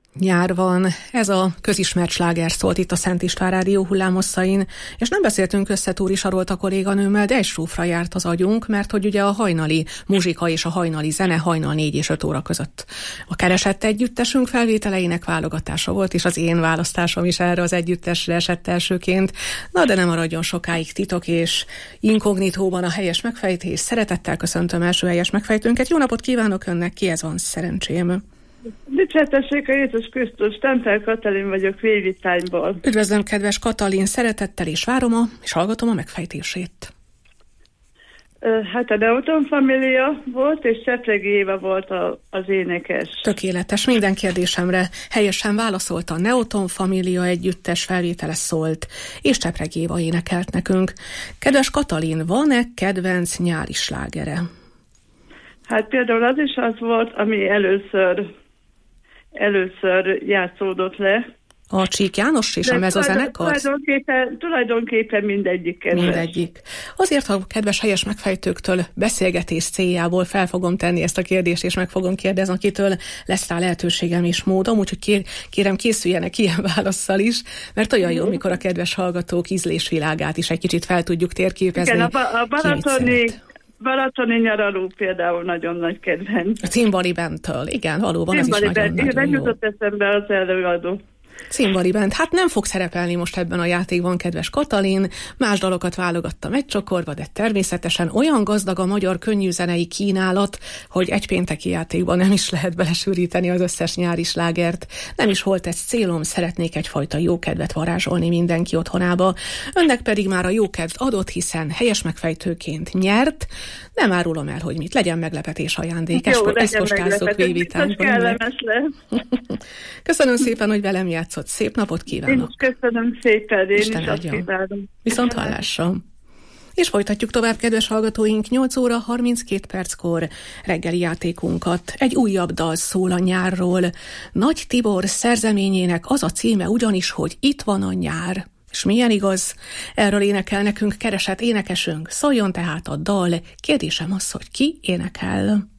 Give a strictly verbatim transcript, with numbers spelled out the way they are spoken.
Nyár van, ez a közismert sláger szólt itt a Szent István Rádió hullámhosszain, és nem beszéltünk össze Túri Sarolta kolléganőmmel, de egy srófra járt az agyunk, mert hogy ugye a hajnali muzsika és a hajnali zene hajnal négy és öt óra között. A keresett együttesünk felvételeinek válogatása volt, és az én választásom is erre az együttesre esett elsőként. Na de nem maradjon sokáig titok és inkognitóban a helyes megfejtés. Szeretettel köszöntöm első helyes megfejtőnket. Jó napot kívánok önnek, kihez van szerencsém? Dicsértessék a Jézus Krisztus, Tempel Katalin vagyok Vévitányból. Üdvözlöm, kedves Katalin, szeretettel és várom a, és hallgatom a megfejtését. Hát a Neuton Família volt, és Csepregi Éva volt a, az énekes. Tökéletes, minden kérdésemre helyesen válaszolt, a Neuton Família együttes felvétele szólt, és Csepregi Éva énekelt nekünk. Kedves Katalin, van-e kedvenc nyári slágere? Hát például az is az volt, ami először először játszódott le. A Csík János és de a Mezzozenekar? Tulajdonképpen, tulajdonképpen mindegyik kedves. Mindegyik. Azért, ha kedves helyes megfejtőktől beszélgetés céljából fel fogom tenni ezt a kérdést, és meg fogom kérdezni, akitől lesz rá lehetőségem és módom, úgyhogy kér, kérem készüljenek ilyen válasszal is, mert olyan jó, mikor a kedves hallgatók ízlésvilágát is egy kicsit fel tudjuk térképezni. Igen, a, a balatoni... Balatoni nyaraló például nagyon nagy kedvenc. A Cimbali Bandtől, igen, valóban ez is nagyon-nagyon jó. Jutott eszembe az előadó. Cimbali Band. Hát nem fog szerepelni most ebben a játékban, kedves Katalin. Más dalokat válogattam egy csokorba, de természetesen olyan gazdag a magyar könnyűzenei kínálat, hogy egy pénteki játékban nem is lehet belesűríteni az összes nyári slágert. Nem is volt ez célom, szeretnék egyfajta jókedvet varázsolni mindenki otthonába. Önnek pedig már a jókedv adott, hiszen helyes megfejtőként nyert. Nem árulom el, hogy mit. Legyen meglepetés ajándék. Jó, ezt postázzuk Vévitányban. Köszönöm szépen, hogy velem játszott. Szép napot kívánok! Én is köszönöm szépen, én Isten is azt kívánom. Viszont hallásra! És folytatjuk tovább, kedves hallgatóink, nyolc óra harminckét perckor reggeli játékunkat. Egy újabb dal szól a nyárról. Nagy Tibor szerzeményének az a címe ugyanis, hogy Itt van a nyár. És milyen igaz? Erről énekel nekünk keresett énekesünk. Szóljon tehát a dal. Kérdésem az, hogy ki énekel?